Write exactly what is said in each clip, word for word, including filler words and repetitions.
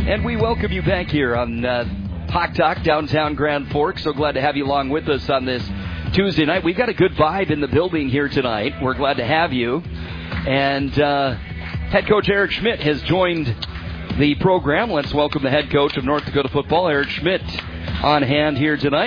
And we welcome you back here on uh, Hawk Talk, downtown Grand Forks. So glad to have you along with us on this Tuesday night. We've got a good vibe in the building here tonight. We're glad to have you. And uh, head coach Eric Schmidt has joined the program. Let's welcome the head coach of North Dakota football, Eric Schmidt, on hand here tonight.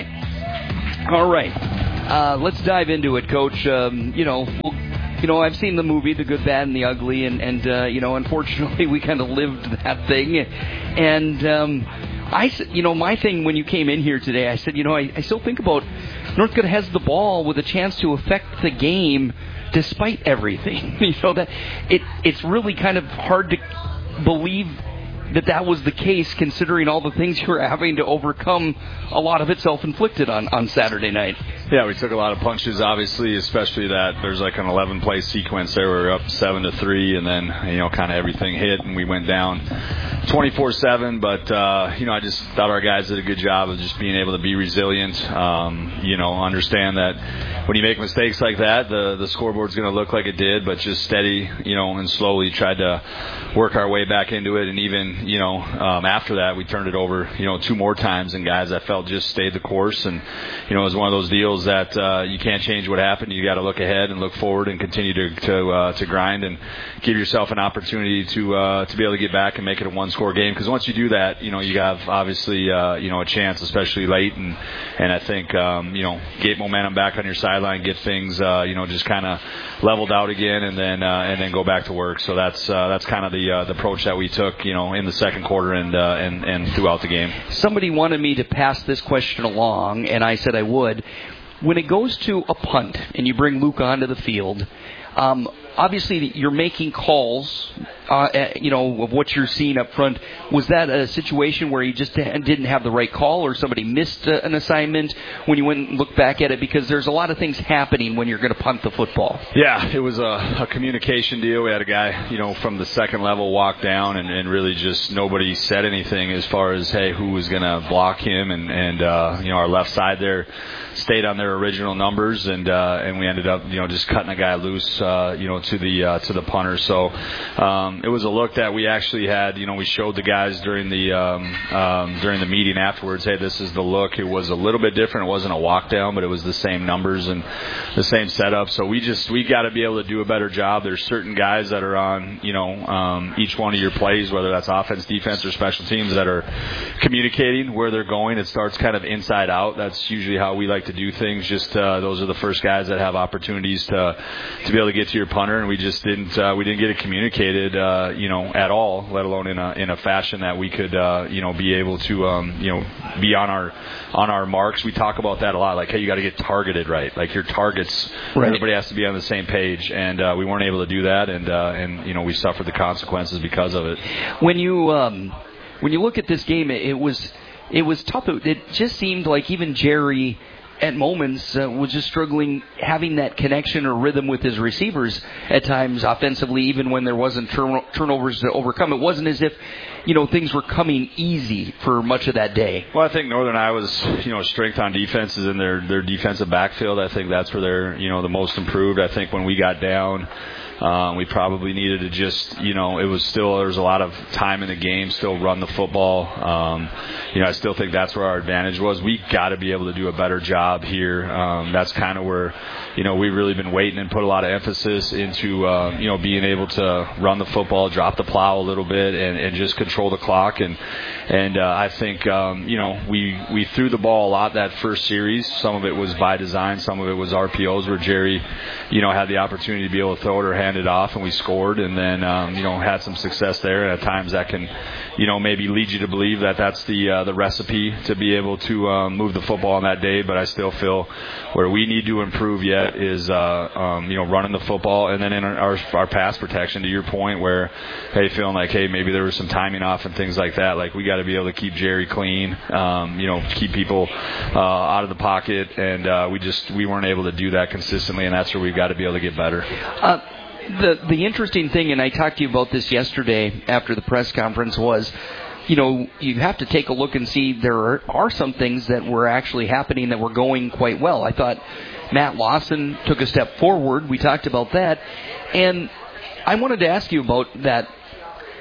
All right. Uh, let's dive into it, Coach. Um, you know, we'll, you know, I've seen the movie, The Good, Bad, and the Ugly, and, and uh, you know, unfortunately, we kind of lived that thing. And, um, I, you know, my thing when you came in here today, I said, you know, I, I still think about North Dakota has the ball with a chance to affect the game despite everything. You know, that it it's really kind of hard to believe that that was the case, considering all the things you were having to overcome, a lot of it self-inflicted on, on Saturday night. Yeah, we took a lot of punches, obviously, especially that there's like an eleven-play sequence there. We were up seven to three, and then, you know, kind of everything hit, and we went down twenty-four seven. But, uh, you know, I just thought our guys did a good job of just being able to be resilient, um, you know, understand that when you make mistakes like that, the, the scoreboard's going to look like it did, but just steady, you know, and slowly tried to work our way back into it. And even, you know, um, after that, we turned it over, you know, two more times, and guys I felt just stayed the course. And, you know, it was one of those deals that uh, you can't change what happened. You got to look ahead and look forward and continue to to, uh, to grind and give yourself an opportunity to uh, to be able to get back and make it a one-score game. Because once you do that, you know, you have obviously uh, you know, a chance, especially late. And and I think um, you know, get momentum back on your sideline, get things uh, you know, just kind of leveled out again, and then uh, and then go back to work. So that's uh, that's kind of the uh, the approach that we took, you know, in the second quarter and uh, and and throughout the game. Somebody wanted me to pass this question along, and I said I would. When it goes to a punt and you bring Luke onto the field, um, obviously you're making calls, uh, you know, of what you're seeing up front. Was that a situation where you just didn't have the right call, or somebody missed an assignment when you went and looked back at it? Because there's a lot of things happening when you're going to punt the football. Yeah, it was a, a communication deal. We had a guy, you know, from the second level walk down, and, and really just nobody said anything as far as, hey, who was going to block him, and, and uh, you know, our left side there stayed on their original numbers, and uh, and we ended up, you know, just cutting a guy loose, uh, you know, to the uh, to the punter. So um, it was a look that we actually had. You know, we showed the guys during the um, um, during the meeting afterwards. Hey, this is the look. It was a little bit different. It wasn't a walk down, but it was the same numbers and the same setup. So we just we got to be able to do a better job. There's certain guys that are on, you know, um, each one of your plays, whether that's offense, defense, or special teams, that are communicating where they're going. It starts kind of inside out. That's usually how we like to do things. Just uh, those are the first guys that have opportunities to to be able to get to your punter, and we just didn't uh, we didn't get it communicated, uh, you know, at all, let alone in a in a fashion that we could uh, you know, be able to um, you know, be on our on our marks. We talk about that a lot, like, hey, you got to get targeted right, like your targets. Right. Everybody has to be on the same page, and uh, we weren't able to do that, and uh, and you know, we suffered the consequences because of it. When you um, when you look at this game, it, it was it was tough. It just seemed like even Jerry, at moments, uh, was just struggling having that connection or rhythm with his receivers at times offensively, even when there wasn't turn- turnovers to overcome. It wasn't as if, you know, things were coming easy for much of that day. Well, I think Northern Iowa's, you know, strength on defense is in their, their defensive backfield. I think that's where they're, you know, the most improved. I think when we got down, Um, we probably needed to just, you know, it was still, there was a lot of time in the game, still run the football. Um, you know, I still think that's where our advantage was. We got to be able to do a better job here. Um, that's kind of where, you know, we've really been waiting and put a lot of emphasis into, uh, you know, being able to run the football, drop the plow a little bit, and, and just control the clock. And, and uh, I think, um, you know, we, we threw the ball a lot that first series. Some of it was by design. Some of it was R P Os where Jerry, you know, had the opportunity to be able to throw it or hand it off, and we scored, and then um, you know, had some success there. And at times that can, you know, maybe lead you to believe that that's the uh, the recipe to be able to um, move the football on that day. But I still feel where we need to improve yet is uh, um, you know, running the football, and then in our our pass protection. To your point, where hey, feeling like hey, maybe there was some timing off and things like that. Like we got to be able to keep Jerry clean, um, you know, keep people uh, out of the pocket, and uh, we just we weren't able to do that consistently, and that's where we've got to be able to get better. Uh, The the interesting thing, and I talked to you about this yesterday after the press conference, was, you know, you have to take a look and see there are, are some things that were actually happening that were going quite well. I thought Matt Lawson took a step forward. We talked about that. And I wanted to ask you about that.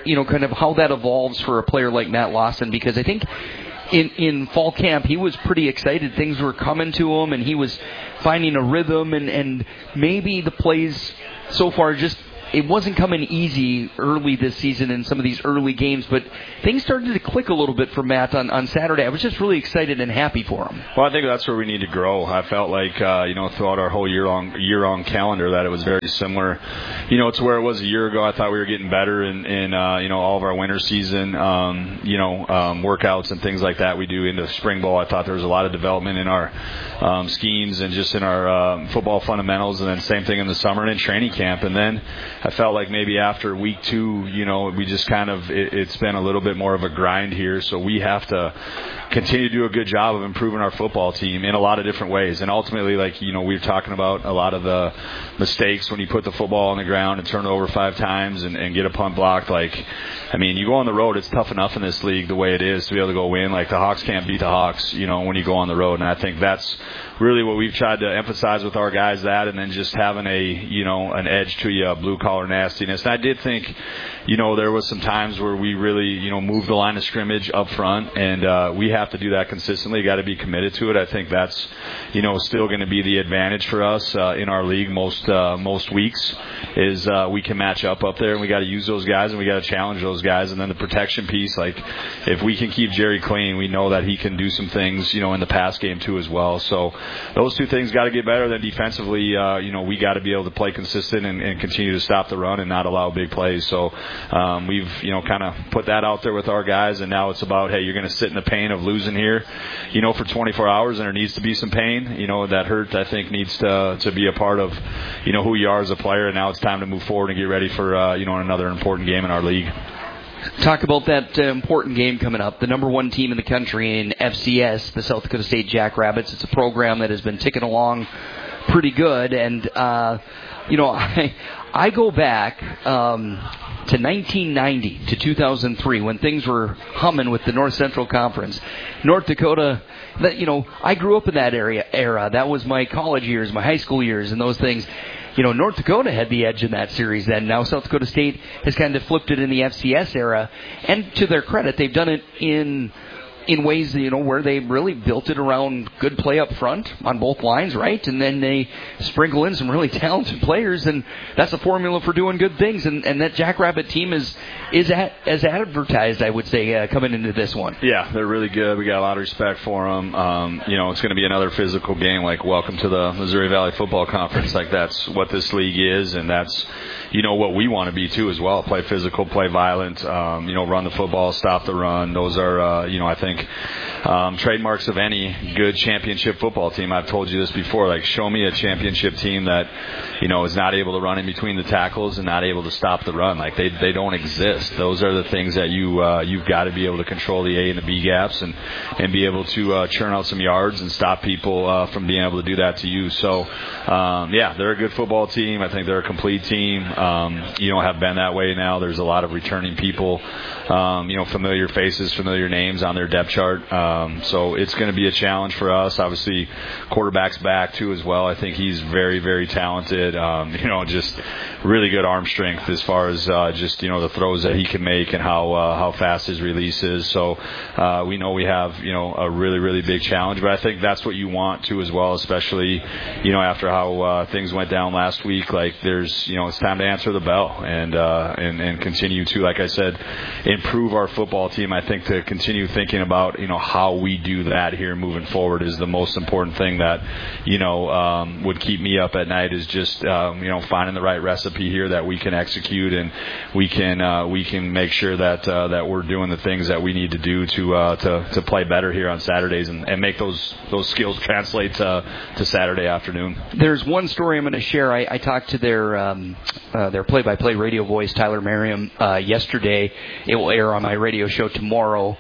you know, kind of how that evolves for a player like Matt Lawson, because I think in in fall camp he was pretty excited. Things were coming to him, and he was finding a rhythm, and, and maybe the plays so far just it wasn't coming easy early this season in some of these early games, but things started to click a little bit for Matt on, on Saturday. I was just really excited and happy for him. Well, I think that's where we need to grow. I felt like, uh, you know, throughout our whole year-long year-long calendar that it was very similar, you know, to where it was a year ago. I thought we were getting better in, in uh, you know, all of our winter season, um, you know, um, workouts and things like that we do into spring ball. I thought there was a lot of development in our um, schemes and just in our um, football fundamentals, and then same thing in the summer and in training camp. And then I felt like maybe after week two, you know, we just kind of, it, it's been a little bit more of a grind here. So we have to continue to do a good job of improving our football team in a lot of different ways. And ultimately, like, you know, we were talking about a lot of the mistakes when you put the football on the ground and turn it over five times and, and get a punt blocked. Like, I mean, you go on the road, it's tough enough in this league the way it is to be able to go win. Like, the Hawks can't beat the Hawks, you know, when you go on the road. And I think that's really what we've tried to emphasize with our guys, that, and then just having a, you know, an edge to you, blue collar nastiness. And I did think, you know, there was some times where we really, you know, moved the line of scrimmage up front, and uh, we have to do that consistently. Got to be committed to it. I think that's, you know, still going to be the advantage for us uh, in our league most uh, most weeks is uh, we can match up up there, and we got to use those guys, and we got to challenge those guys. And then the protection piece, like, if we can keep Jerry clean, we know that he can do some things, you know, in the pass game too as well. So those two things got to get better. Then defensively, uh, you know, we got to be able to play consistent and, and continue to stop the run and not allow big plays. So um, we've, you know, kind of put that out there with our guys, and now it's about, hey, you're going to sit in the pain of losing here, you know, for twenty-four hours, and there needs to be some pain. You know, that hurt, I think, needs to to be a part of, you know, who you are as a player. And now it's time to move forward and get ready for, uh, you know, another important game in our league. Talk about that uh, important game coming up. The number one team in the country in F C S, the South Dakota State Jackrabbits. It's a program that has been ticking along pretty good. And, uh, you know, I, I go back um, to nineteen ninety to two thousand three when things were humming with the North Central Conference. North Dakota, that, you know, I grew up in that area era. That was my college years, my high school years, and those things. You know, North Dakota had the edge in that series then. Now South Dakota State has kind of flipped it in the F C S era. And to their credit, they've done it in in ways, you know, where they really built it around good play up front on both lines, right? And then they sprinkle in some really talented players, and that's a formula for doing good things. And, and that Jackrabbit team is is at, as advertised, I would say, uh, coming into this one. Yeah, they're really good. We got a lot of respect for them. Um, you know, it's going to be another physical game, like welcome to the Missouri Valley Football Conference. Like, that's what this league is, and that's, you know, what we want to be too as well. Play physical, play violent, um, you know, run the football, stop the run. Those are, uh, you know, I think um, trademarks of any good championship football team. I've told you this before. Like, show me a championship team that, you know, is not able to run in between the tackles and not able to stop the run. Like, they they don't exist. Those are the things that you uh, you've got to be able to control the A and the B gaps and and be able to uh, churn out some yards and stop people uh, from being able to do that to you. So um, yeah, they're a good football team. I think they're a complete team. Um, you know, have been that way now. There's a lot of returning people, um, you know, familiar faces, familiar names on their depth chart. Um, so it's going to be a challenge for us. Obviously, quarterback's back too as well. I think he's very, very talented. Um, you know, just really good arm strength as far as uh, just, you know, the throws that he can make and how uh, how fast his release is. So uh, we know we have, you know, a really, really big challenge. But I think that's what you want to as well, especially, you know, after how uh, things went down last week. Like, there's, you know, it's time to answer the bell and uh, and and continue to, like I said, improve our football team. I think to continue thinking about, you know, how we do that here moving forward is the most important thing that, you know, um, would keep me up at night, is just um, you know, finding the right recipe here that we can execute, and we can uh, we can make sure that uh, that we're doing the things that we need to do to uh, to to play better here on Saturdays and, and make those those skills translate to, to Saturday afternoon. There's one story I'm going to share. I, I talked to their um, uh, their play-by-play radio voice, Tyler Merriam, uh, yesterday. It will air on my radio show tomorrow.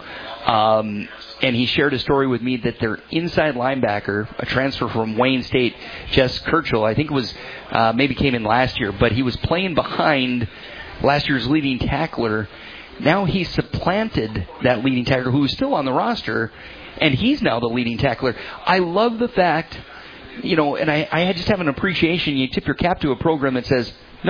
Um, and he shared a story with me that their inside linebacker, a transfer from Wayne State, Jess Kirchhoff, I think it was uh, maybe came in last year, but he was playing behind last year's leading tackler. Now he supplanted that leading tackler who was still on the roster, and he's now the leading tackler. I love the fact, you know, and I, I just have an appreciation. You tip your cap to a program that says, nope,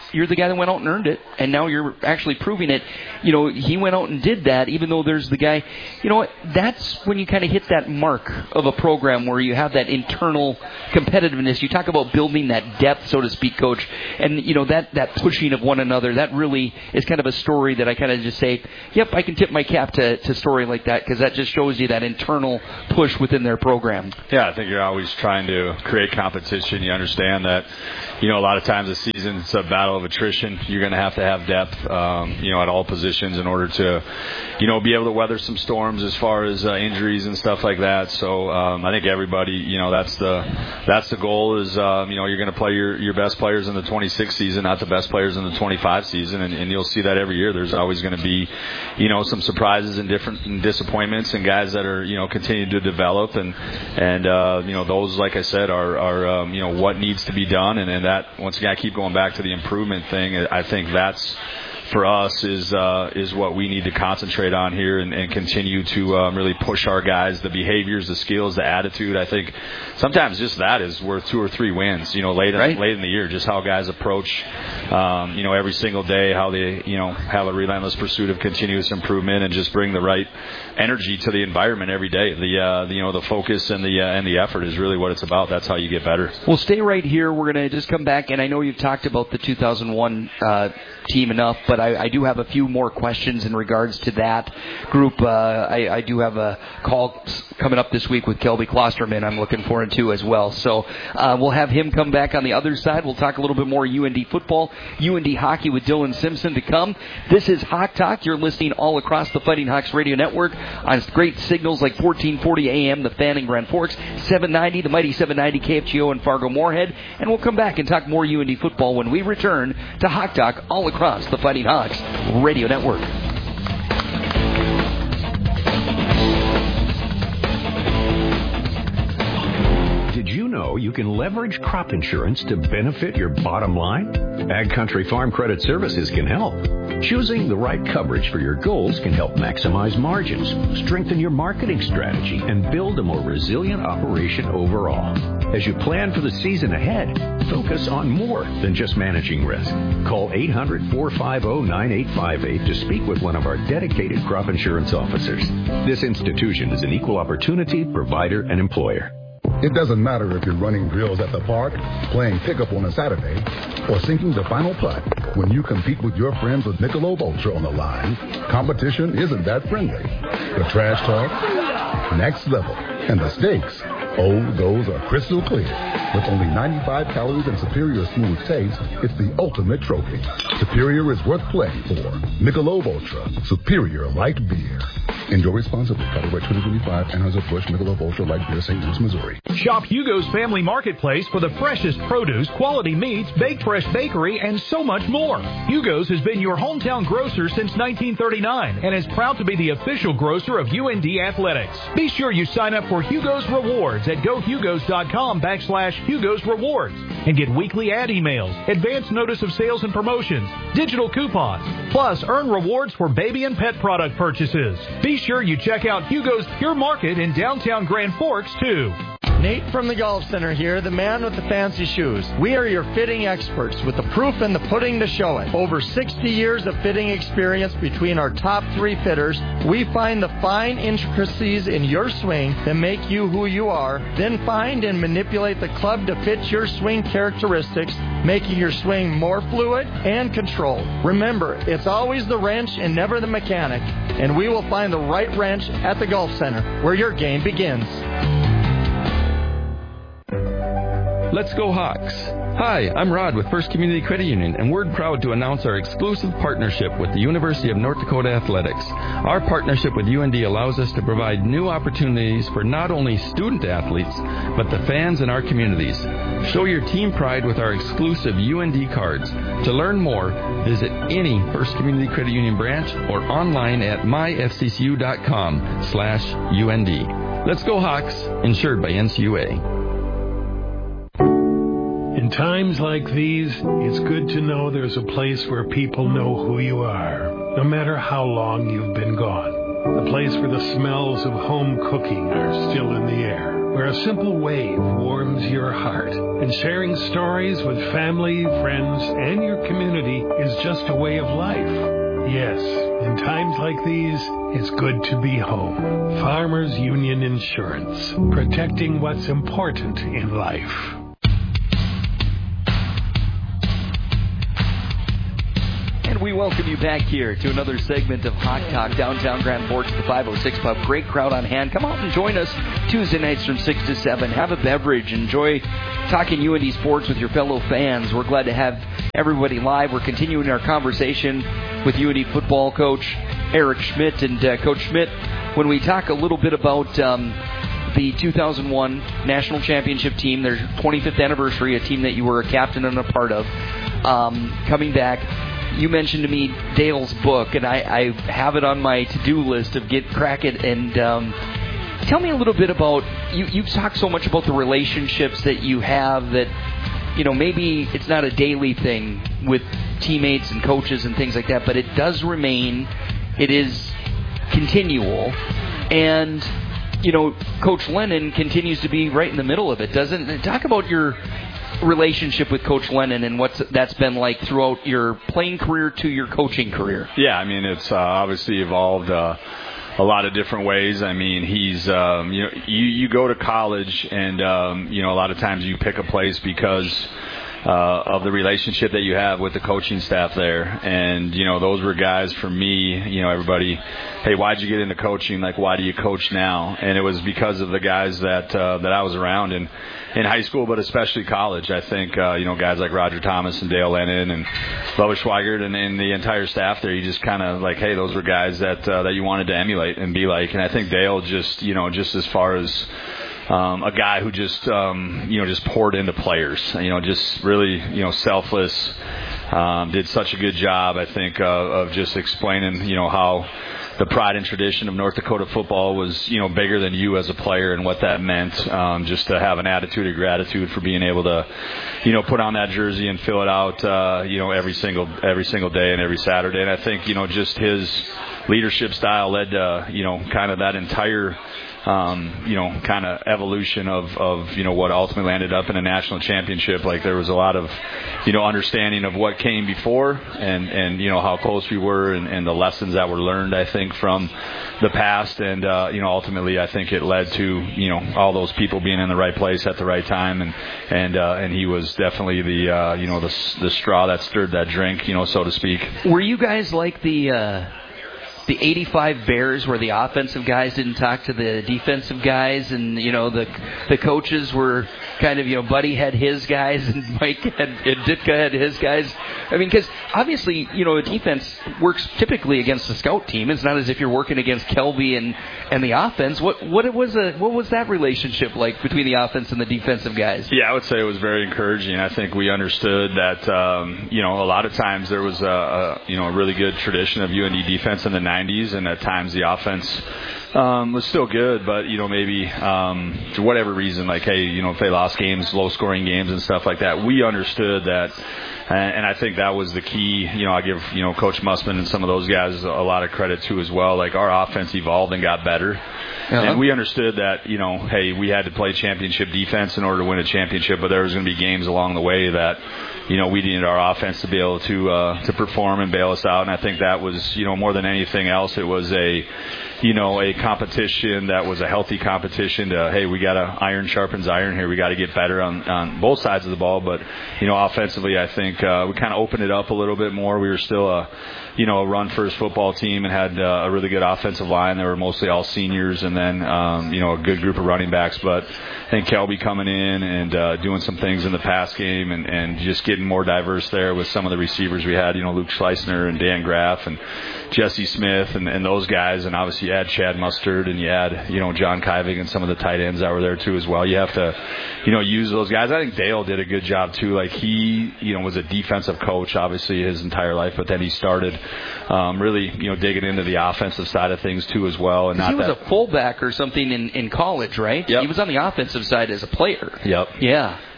you're the guy that went out and earned it, and now you're actually proving it. You know, he went out and did that, even though there's the guy. You know what? That's when you kind of hit that mark of a program where you have that internal competitiveness. You talk about building that depth, so to speak, Coach, and, you know, that, that pushing of one another, that really is kind of a story that I kind of just say, yep, I can tip my cap to, to a story like that, because that just shows you that internal push within their program. Yeah, I think you're always trying to create competition. You understand that, you know, a lot of times the season's a battle of attrition. You're going to have to have depth, um, you know, at all positions in order to, you know, be able to weather some storms as far as uh, injuries and stuff like that. So um, I think everybody, you know, that's the that's the goal is, um, you know, you're going to play your, your best players in the twenty-six season, not the best players in the twenty-five season, and, and you'll see that every year. There's always going to be, you know, some surprises and different and disappointments and guys that are, you know, continuing to develop, and and uh, you know, those, like I said, are are um, you know, what needs to be done, and, and that, once again, I keep going back to the improvement thing. I think that's, for us, is uh, is what we need to concentrate on here, and, and continue to um, really push our guys, the behaviors, the skills, the attitude. I think sometimes just that is worth two or three wins, you know, late in, right. late in the year, just how guys approach, um, you know, every single day, how they, you know, have a relentless pursuit of continuous improvement, and just bring the right energy to the environment every day. The, uh, the you know, the focus and the uh, and the effort is really what it's about. That's how you get better. Well, stay right here. We're going to just come back, and I know you've talked about the two thousand one uh, team enough, but I, I do have a few more questions in regards to that group. Uh, I, I do have a call coming up this week with Kelby Klosterman I'm looking forward to as well. So uh, we'll have him come back on the other side. We'll talk a little bit more U N D football, U N D hockey with Dylan Simpson to come. This is Hawk Talk. You're listening all across the Fighting Hawks radio network on great signals like fourteen forty A M, the Fan in Grand Forks, seven ninety, the mighty seven ninety K F G O in Fargo-Moorhead. And we'll come back and talk more U N D football when we return to Hawk Talk all across the Fighting Hawks radio network. Did you know you can leverage crop insurance to benefit your bottom line? Ag Country Farm Credit Services can help. Choosing the right coverage for your goals can help maximize margins, strengthen your marketing strategy, and build a more resilient operation overall. As you plan for the season ahead, focus on more than just managing risk. Call eight hundred, four five zero, nine eight five eight to speak with one of our dedicated crop insurance officers. This institution is an equal opportunity provider and employer. It doesn't matter if you're running drills at the park, playing pickup on a Saturday, or sinking the final putt. When you compete with your friends with Michelob Ultra on the line, competition isn't that friendly. The trash talk, next level, and the stakes, oh, those are crystal clear. With only ninety-five calories and superior smooth taste, it's the ultimate trophy. Superior is worth playing for. Michelob Ultra, superior light beer. Enjoy responsibly. Copyright twenty twenty-five, Anheuser-Busch Michelob Ultra Light Beer, Saint Louis, Missouri. Shop Hugo's Family Marketplace for the freshest produce, quality meats, baked fresh bakery, and so much more. Hugo's has been your hometown grocer since nineteen thirty-nine and is proud to be the official grocer of U N D Athletics. Be sure you sign up for Hugo's Rewards at gohugos.com backslash Hugo's Rewards and get weekly ad emails, advance notice of sales and promotions, digital coupons, plus earn rewards for baby and pet product purchases. Be sure you check out Hugo's Pure Market in downtown Grand Forks, too. Nate from the Golf Center here, the man with the fancy shoes. We are your fitting experts with the proof and the pudding to show it. Over sixty years of fitting experience between our top three fitters, we find the fine intricacies in your swing that make you who you are, then find and manipulate the club to fit your swing characteristics, making your swing more fluid and controlled. Remember, it's always the wrench and never the mechanic, and we will find the right wrench at the Golf Center, where your game begins. Let's go Hawks. Hi, I'm Rod with First Community Credit Union, and we're proud to announce our exclusive partnership with the University of North Dakota Athletics. Our partnership with U N D allows us to provide new opportunities for not only student athletes, but the fans in our communities. Show your team pride with our exclusive U N D cards. To learn more, visit any First Community Credit Union branch or online at myfccu.com slash UND. Let's go Hawks, insured by N C U A. In times like these, it's good to know there's a place where people know who you are, no matter how long you've been gone. A place where the smells of home cooking are still in the air. where a simple wave warms your heart, and sharing stories with family, friends, and your community is just a way of life. Yes, in times like these, it's good to be home. Farmers Union Insurance, protecting what's important in life. And we welcome you back here to another segment of Hawk Talk, downtown Grand Forks, the five oh six Pub. Great crowd on hand. Come out and join us Tuesday nights from six to seven. Have a beverage. Enjoy talking U N D sports with your fellow fans. We're glad to have everybody live. We're continuing our conversation with U N D football coach Eric Schmidt. And uh, Coach Schmidt, when we talk a little bit about um, the two thousand one National Championship team, their twenty-fifth anniversary, a team that you were a captain and a part of, um, coming back, you mentioned to me Dale's book, and I, I have it on my to-do list of get crack it. And um, tell me a little bit about, you, you've talked so much about the relationships that you have that, you know, maybe it's not a daily thing with teammates and coaches and things like that, but it does remain, it is continual. And, you know, Coach Lennon continues to be right in the middle of it, doesn't it? Talk about your relationship with Coach Lennon and what that's been like throughout your playing career to your coaching career. Yeah, I mean, it's uh, obviously evolved uh, a lot of different ways. I mean, he's, um, you know, you, you go to college and, um, you know, a lot of times you pick a place because uh, of the relationship that you have with the coaching staff there. And, you know, those were guys for me, you know, everybody, hey, why'd you get into coaching? Like, why do you coach now? And it was because of the guys that, uh, that I was around. And, in high school, but especially college. I think, uh, you know, guys like Roger Thomas and Dale Lennon and Bubba Schweigert and, and the entire staff there, you just kind of like, hey, those were guys that uh, that you wanted to emulate and be like. And I think Dale just, you know, just as far as um, a guy who just, um, you know, just poured into players, you know, just really, you know, selfless, um, did such a good job, I think, uh, of just explaining, you know, how the pride and tradition of North Dakota football was, you know, bigger than you as a player and what that meant, um, just to have an attitude of gratitude for being able to, you know, put on that jersey and fill it out, uh, you know, every single every single day and every Saturday. And I think, you know, just his leadership style led to, you know, kind of that entire Um, you know, kind of evolution of, of, you know, what ultimately ended up in a national championship. Like there was a lot of, you know, understanding of what came before and, and you know, how close we were and, and the lessons that were learned, I think, from the past. And, uh, you know, ultimately I think it led to, you know, all those people being in the right place at the right time. And, and, uh, and he was definitely the, uh, you know, the, the straw that stirred that drink, you know, so to speak. Were you guys like the, uh, the eighty-five Bears where the offensive guys didn't talk to the defensive guys and, you know, the the coaches were kind of, you know, Buddy had his guys and Mike had, and Ditka had his guys? I mean, because obviously, you know, a defense works typically against the scout team. It's not as if you're working against Kelby and, and the offense. What what was a, what was that relationship like between the offense and the defensive guys? Yeah, I would say it was very encouraging. I think we understood that, um, you know, a lot of times there was a, a, you know, a really good tradition of U N D defense in the nineties, and at times the offense um, was still good, but, you know, maybe um, for whatever reason, like, hey, you know, if they lost games, low-scoring games and stuff like that, we understood that. And I think that was the key. You know, I give, you know, Coach Mussman and some of those guys a lot of credit too as well. Like, our offense evolved and got better. Uh-huh. And we understood that, you know, hey, we had to play championship defense in order to win a championship, but there was going to be games along the way that, you know, we needed our offense to be able to uh, to perform and bail us out. And I think that was, you know, more than anything else, it was a, you know, a competition that was a healthy competition to, hey, we got to iron sharpens iron here. We got to get better on, on both sides of the ball. But, you know, offensively, I think uh, we kind of opened it up a little bit more. We were still a, you know, a run-first football team and had uh, a really good offensive line. They were mostly all seniors and then, um, you know, a good group of running backs. But I think Kelby coming in and uh, doing some things in the pass game and, and just getting more diverse there with some of the receivers we had, you know, Luke Schleisner and Dan Graff and Jesse Smith and, and those guys. And obviously you had Chad Mustard and you had, you know, John Kiving and some of the tight ends that were there too as well. You have to, you know, use those guys. I think Dale did a good job too. Like he, you know, was a defensive coach obviously his entire life, but then he started um, really, you know, digging into the offensive side of things too as well. And not he was that, a fullback or something in, in college, right? Yep. He was on the offensive side as a player. Yep. Yeah.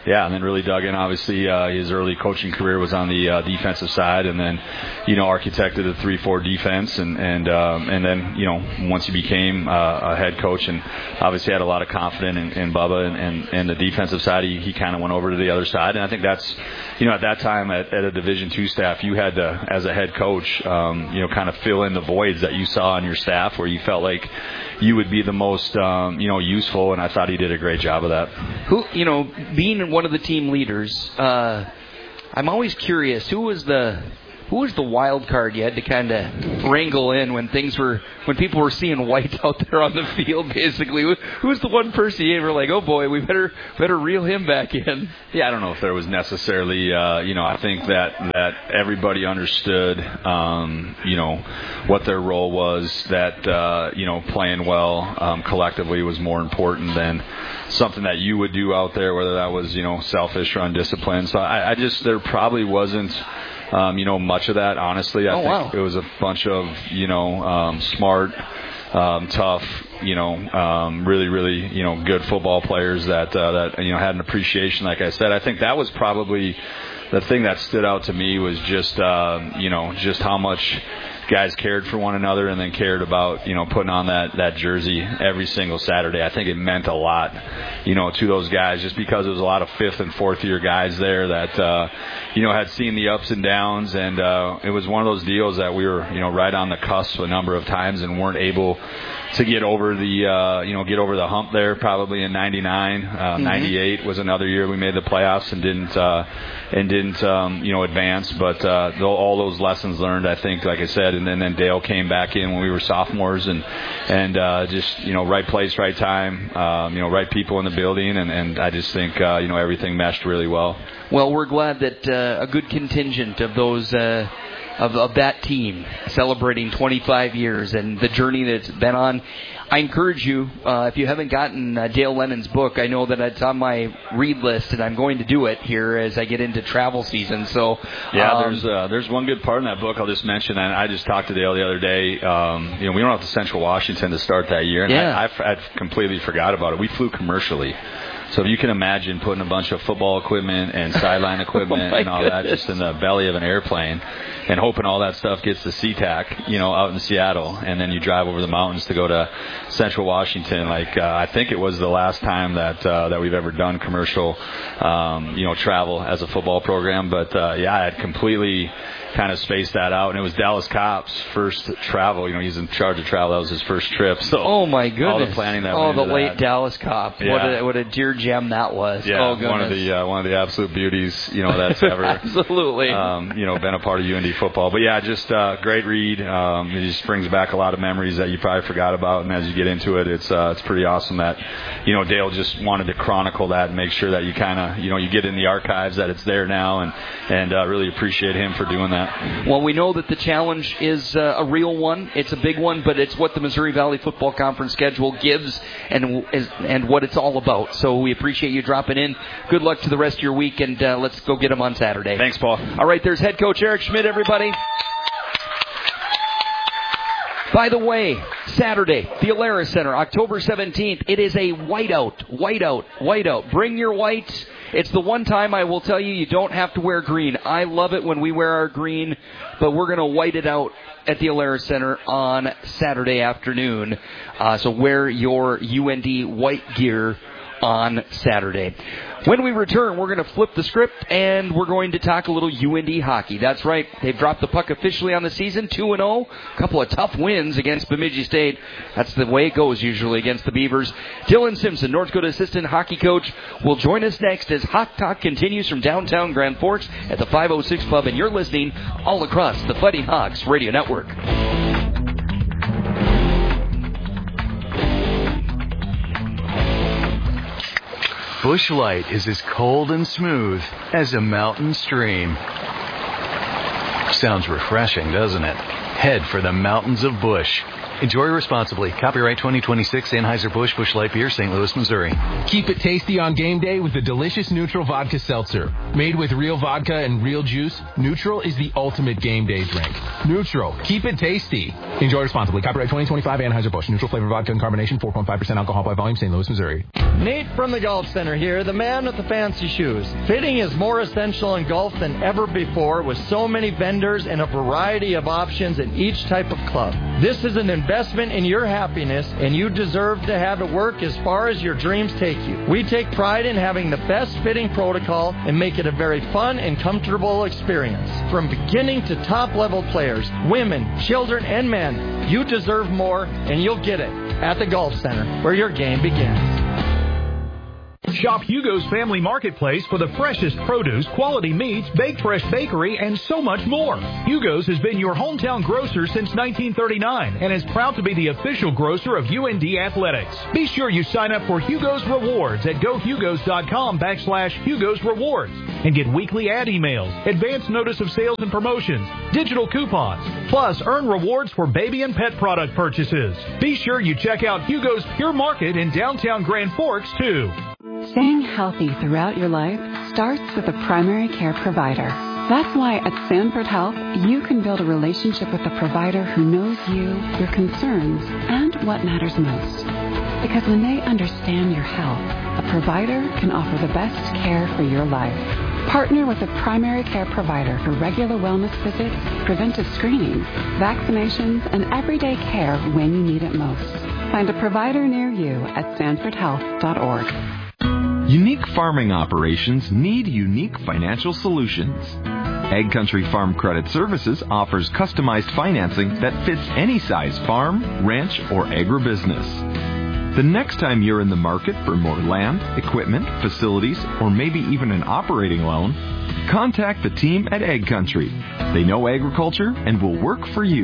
yeah, and then really dug in. Obviously, uh, his early coaching career was on the uh, defensive side, and then, you know, architected a three four defense, and and um, and then, you know, once he became uh, a head coach, and obviously had a lot of confidence in, in Bubba and, and, and the defensive side, he, he kind of went over to the other side, and I think that's, you know, at that time at, at a Division two staff, you had to, as a head coach, um, you know, kind of fill in the voids that you saw on your staff where you felt like you would be the most, um, you know, useful, and I thought he did a great job of that. Who, you know, being one of the team leaders, uh, I'm always curious, who was the who was the wild card you had to kind of wrangle in when things were, when people were seeing white out there on the field, basically? Who, who was the one person you were like, oh boy, we better better reel him back in? Yeah, I don't know if there was necessarily, uh, you know, I think that, that everybody understood, um, you know, what their role was, that, uh, you know, playing well um, collectively was more important than something that you would do out there, whether that was, you know, selfish or undisciplined. So I, I just, there probably wasn't, Um, you know, much of that, honestly. I oh, think wow. it was a bunch of, you know, um, smart, um, tough, you know, um, really, really, you know, good football players that, uh, that, you know, had an appreciation, like I said. I think that was probably the thing that stood out to me was just, uh, you know, just how much guys cared for one another and then cared about, you know, putting on that, that jersey every single Saturday. I think it meant a lot, you know, to those guys, just because there was a lot of fifth and fourth year guys there that, uh, you know, had seen the ups and downs, and uh, it was one of those deals that we were, you know, right on the cusp a number of times and weren't able to get over the, uh, you know, get over the hump there. Probably in ninety-nine, uh, mm-hmm. ninety-eight was another year we made the playoffs and didn't, uh, and didn't, um, you know, advance. But uh, all those lessons learned, I think, like I said, and then, then Dale came back in when we were sophomores, and and uh, just, you know, right place, right time, um, you know, right people in the building, and, and I just think, uh, you know, everything meshed really well. Well, we're glad that uh, a good contingent of those. Uh Of, of that team celebrating twenty-five years and the journey that it's been on. I encourage you, uh, if you haven't gotten uh, Dale Lennon's book, I know that it's on my read list, and I'm going to do it here as I get into travel season. So yeah, um, there's uh, there's one good part in that book I'll just mention, and I just talked to Dale the other day. Um, you know, we went out to Central Washington to start that year, and yeah. I, I, I completely forgot about it. We flew commercially. So if you can imagine putting a bunch of football equipment and sideline equipment oh and all goodness. that just in the belly of an airplane, and hoping all that stuff gets to SeaTac, you know, out in Seattle, and then you drive over the mountains to go to Central Washington. Like uh, I think it was the last time that uh, that we've ever done commercial, um, you know, travel as a football program. But uh, yeah, I had completely kind of spaced that out, and it was Dallas Kopp's first travel. You know, he's in charge of travel. That was his first trip. So oh my goodness! All the planning that oh, went the into late that. Dallas Kopp. Yeah. What a what a dear gem that was. Yeah, oh, one of the uh, one of the absolute beauties, you know, that's ever absolutely, um, you know, been a part of U N D football. But yeah, just uh, great read. Um, it just brings back a lot of memories that you probably forgot about, and as you get into it, it's uh, it's pretty awesome that, you know, Dale just wanted to chronicle that and make sure that you kind of, you know, you get in the archives that it's there now, and and uh, really appreciate him for doing that. Well, we know that the challenge is uh, a real one. It's a big one, but it's what the Missouri Valley Football Conference schedule gives and is, and what it's all about. So we appreciate you dropping in. Good luck to the rest of your week, and uh, let's go get them on Saturday. Thanks, Paul. All right, there's head coach Eric Schmidt, everybody. By the way, Saturday, the Alara Center, October seventeenth, it is a whiteout, whiteout, whiteout. Bring your whites. It's the one time I will tell you you don't have to wear green. I love it when we wear our green, but we're going to white it out at the Alara Center on Saturday afternoon. Uh, so wear your U N D white gear on Saturday. When we return, we're going to flip the script, and we're going to talk a little U N D hockey. That's right. They've dropped the puck officially on the season, two and oh. A couple of tough wins against Bemidji State. That's the way it goes usually against the Beavers. Dylan Simpson, North Dakota assistant hockey coach, will join us next as Hawk Talk continues from downtown Grand Forks at the five oh six Pub, and you're listening all across the Fighting Hawks Radio Network. Busch Light is as cold and smooth as a mountain stream. Sounds refreshing, doesn't it? Head for the mountains of Busch. Enjoy responsibly. Copyright twenty twenty-six Anheuser-Busch Busch Light Beer, Saint Louis, Missouri. Keep it tasty on game day with the delicious Neutral Vodka Seltzer. Made with real vodka and real juice, Neutral is the ultimate game day drink. Neutral. Keep it tasty. Enjoy responsibly. Copyright twenty twenty-five Anheuser-Busch. Neutral flavor vodka and carbonation, four point five percent alcohol by volume, Saint Louis, Missouri. Nate from the Golf Center here, the man with the fancy shoes. Fitting is more essential in golf than ever before with so many vendors and a variety of options in each type of club. This is an investment in your happiness, and you deserve to have it work as far as your dreams take you. We take pride in having the best fitting protocol and make it a very fun and comfortable experience. From beginning to top level players, women, children, and men, you deserve more, and you'll get it at the Golf Center, where your game begins. Shop Hugo's Family Marketplace for the freshest produce, quality meats, baked fresh bakery, and so much more. Hugo's has been your hometown grocer since nineteen thirty-nine and is proud to be the official grocer of U N D Athletics. Be sure you sign up for Hugo's Rewards at gohugos.com backslash Hugo's Rewards and get weekly ad emails, advance notice of sales and promotions, digital coupons, plus earn rewards for baby and pet product purchases. Be sure you check out Hugo's Pure Market in downtown Grand Forks, too. Staying healthy throughout your life starts with a primary care provider. That's why at Sanford Health, you can build a relationship with a provider who knows you, your concerns, and what matters most. Because when they understand your health, a provider can offer the best care for your life. Partner with a primary care provider for regular wellness visits, preventive screenings, vaccinations, and everyday care when you need it most. Find a provider near you at sanford health dot org. Unique farming operations need unique financial solutions. Ag Country Farm Credit Services offers customized financing that fits any size farm, ranch, or agribusiness. The next time you're in the market for more land, equipment, facilities, or maybe even an operating loan, contact the team at Ag Country. They know agriculture and will work for you.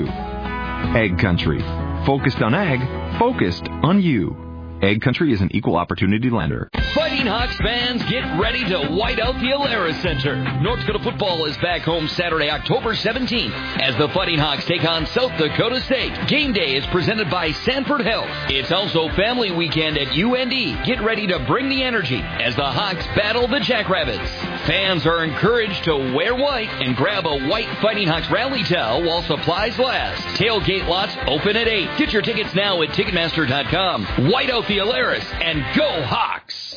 Ag Country. Focused on ag, focused on you. Ag Country is an equal opportunity lender. Fighting Hawks fans, get ready to white out the Alara Center. North Dakota football is back home Saturday, October seventeenth, as the Fighting Hawks take on South Dakota State. Game day is presented by Sanford Health. It's also family weekend at U N D. Get ready to bring the energy as the Hawks battle the Jackrabbits. Fans are encouraged to wear white and grab a white Fighting Hawks rally towel while supplies last. Tailgate lots open at eight. Get your tickets now at Ticketmaster dot com. White out the Alaris and go Hawks!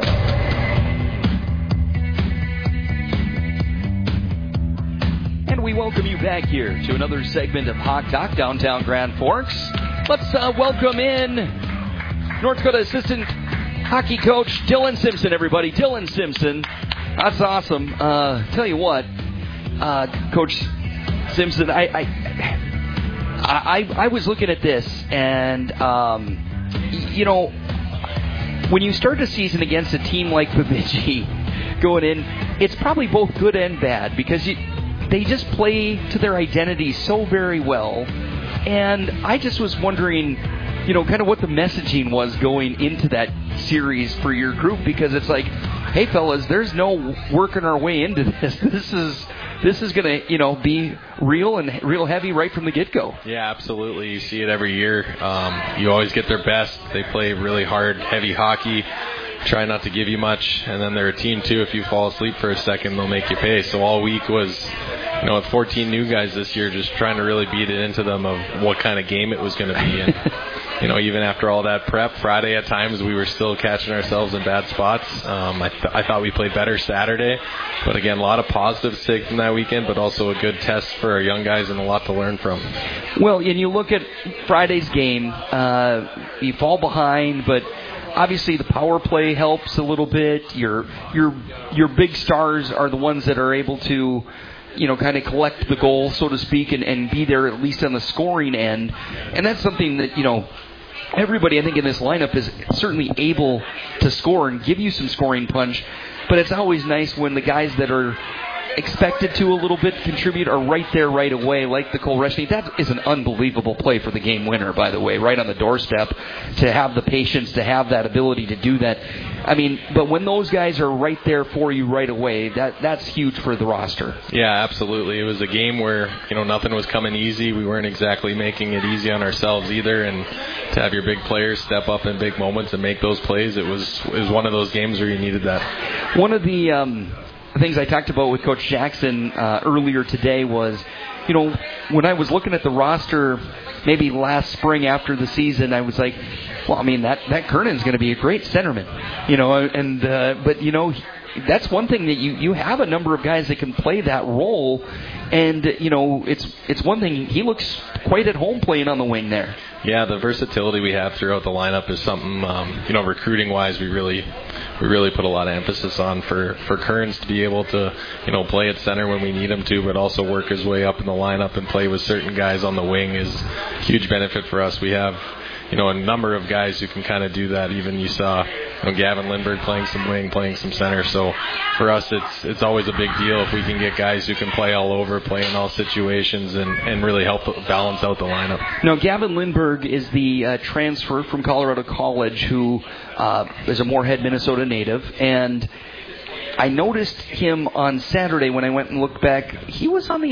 And we welcome you back here to another segment of Hawk Talk, downtown Grand Forks. Let's uh, welcome in North Dakota Assistant Hockey Coach Dylan Simpson, everybody. Dylan Simpson. That's awesome. Uh, tell you what, uh, Coach Simpson, I I, I I was looking at this, and um, you know, when you start a season against a team like Bemidji going in, it's probably both good and bad because you, they just play to their identity so very well. And I just was wondering, you know, kind of what the messaging was going into that series for your group, because it's like, hey, fellas, there's no working our way into this. This is this is going to, you know, be real and real heavy right from the get-go. Yeah, absolutely. You see it every year. Um, you always get their best. They play really hard, heavy hockey, try not to give you much, and then they're a team, too. If you fall asleep for a second, they'll make you pay. So all week was, you know, with fourteen new guys this year, just trying to really beat it into them of what kind of game it was going to be. And, you know, even after all that prep, Friday at times we were still catching ourselves in bad spots. Um, I, th- I thought we played better Saturday. But, again, a lot of positives taken from that weekend, but also a good test for our young guys and a lot to learn from. Well, and you look at Friday's game, uh, you fall behind, but obviously the power play helps a little bit. Your your your big stars are the ones that are able to, you know, kind of collect the goal, so to speak, and, and be there at least on the scoring end. And that's something that, you know, everybody, I think, in this lineup is certainly able to score and give you some scoring punch. But it's always nice when the guys that are expected to a little bit contribute are right there right away, like the Cole Reshney. That is an unbelievable play for the game winner, by the way, right on the doorstep, to have the patience, to have that ability to do that. I mean, but when those guys are right there for you right away, that that's huge for the roster. Yeah, absolutely. It was a game where, you know, nothing was coming easy. We weren't exactly making it easy on ourselves either, and to have your big players step up in big moments and make those plays, it was it was one of those games where you needed that. One of the um, things I talked about with Coach Jackson uh, earlier today was, you know, when I was looking at the roster maybe last spring after the season, I was like, well, I mean, that, that Kernan's going to be a great centerman, you know, and uh, but, you know, that's one thing that you, you have a number of guys that can play that role, and, you know, it's it's one thing, he looks quite at home playing on the wing there. Yeah, the versatility we have throughout the lineup is something, um, you know, recruiting-wise, we really we really put a lot of emphasis on for, for Kearns to be able to, you know, play at center when we need him to, but also work his way up in the lineup and play with certain guys on the wing is a huge benefit for us. We have, you know, a number of guys who can kind of do that. Even you saw, you know, Gavin Lindbergh playing some wing, playing some center. So for us, it's it's always a big deal if we can get guys who can play all over, play in all situations, and, and really help balance out the lineup. Now, Gavin Lindbergh is the uh, transfer from Colorado College who uh, is a Moorhead, Minnesota native, and I noticed him on Saturday when I went and looked back. He was on the